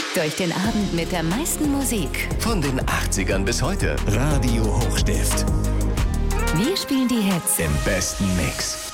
Durch den Abend mit der meisten Musik. Von den 80ern bis heute. Radio Hochstift. Wir spielen die Hits Im besten Mix.